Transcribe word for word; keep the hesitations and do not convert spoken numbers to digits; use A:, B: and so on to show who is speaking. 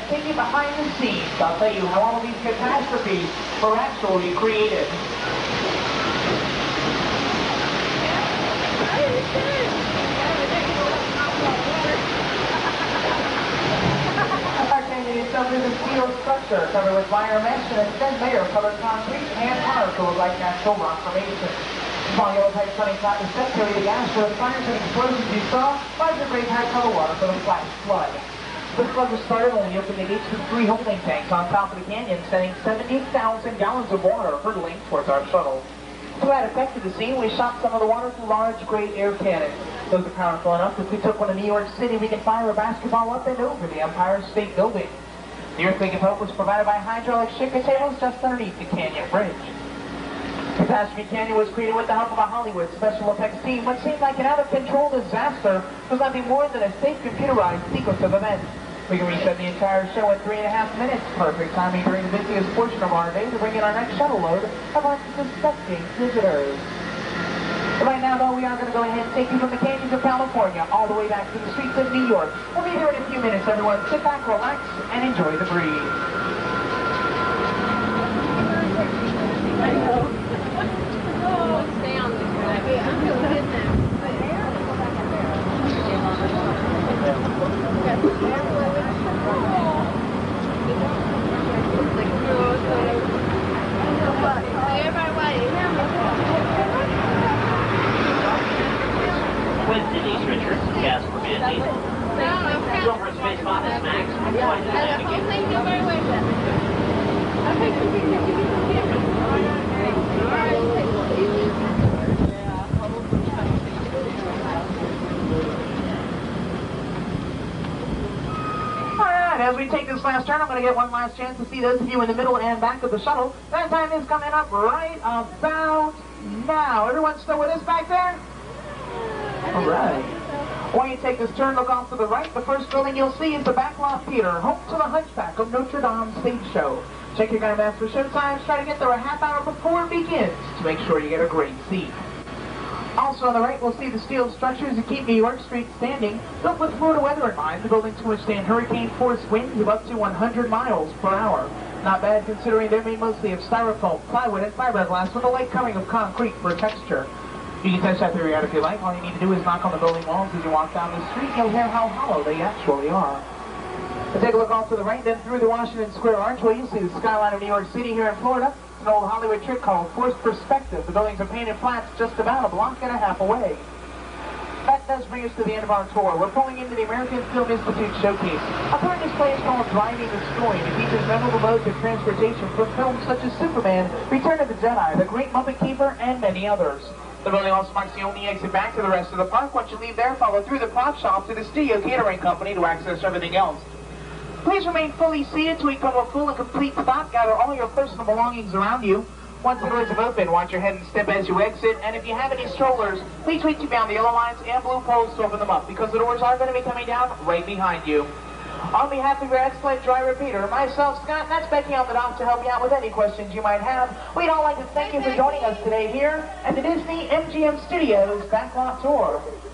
A: take you behind the scenes. I'll tell you how all of these catastrophes were actually created. Our canyon itself is a steel structure covered with wire mesh and a thin layer of colored concrete and hard to look like natural rock formation. Small yellow pipe running flat the step carry the gas for the fires and explosions you saw. Larger gray high color water for the flash flood. The flood was started when we opened the gates to three holding tanks on top of the canyon, sending seventy thousand gallons of water hurtling towards our shuttle. To add effect to the scene, we shot some of the water through large gray air cannons. Those are powerful enough that if we took one in New York City, we could fire a basketball up and over the Empire State Building. The earthquake of help was provided by hydraulic shaker tables just underneath the canyon bridge. Catastrophe Canyon was created with the help of a Hollywood special effects team. What seemed like an out-of-control disaster was nothing more than a safe computerized sequence of events. We can reset the entire show in three and a half minutes. Perfect timing during the busiest portion of our day to bring in our next shuttle load of unsuspecting visitors. Right now, though, we are going to go ahead and take you from the canyons of California all the way back to the streets of New York. We'll be here in a few minutes, everyone. Sit back, relax, and enjoy the breeze.
B: Stay on this way. I'm going to get them.
C: With Denise Richards, Casper Van Diesel. Silver Space Office Max.
B: Thank you very
A: Alright, as we take this last turn, I'm going to get one last chance to see those of you in the middle and back of the shuttle. That time is coming up right about now. Everyone still with us back there? Alright. While you take this turn, look off to the right. The first building you'll see is the Backlot Theater, home to the Hunchback of Notre Dame stage show. Check your guide maps for show times. Try to get there a half hour before it begins to make sure you get a great seat. Also on the right, we'll see the steel structures that keep New York Street standing. Built with Florida weather in mind, the buildings can withstand hurricane-force winds of up to one hundred miles per hour. Not bad considering they're made mostly of styrofoam, plywood, and fiberglass with a light covering of concrete for texture. You can test that theory out if you like. All you need to do is knock on the building walls as you walk down the street. You'll hear how hollow they actually are. We'll take a look off to the right, then through the Washington Square Archway. You see the skyline of New York City here in Florida. It's an old Hollywood trick called forced perspective. The buildings are painted flats just about a block and a half away. That does bring us to the end of our tour. We're pulling into the American Film Institute Showcase. A current display is called Driving the Story. It features memorable modes of transportation from films such as Superman, Return of the Jedi, The Great Muppet Keeper, and many others. The building also marks the only exit back to the rest of the park. Once you leave there, follow through the prop shop to the Studio Catering Company to access everything else. Please remain fully seated till we come to a full and complete stop. Gather all your personal belongings around you. Once the doors have opened, watch your head and step as you exit. And if you have any strollers, please wait to be on the yellow lines and blue poles to open them up, because the doors are going to be coming down right behind you. On behalf of your excellent driver, Peter, myself, Scott, and that's Becky on the dock to help you out with any questions you might have. We'd all like to thank you for joining us today here at the Disney M G M Studios Backlot Tour.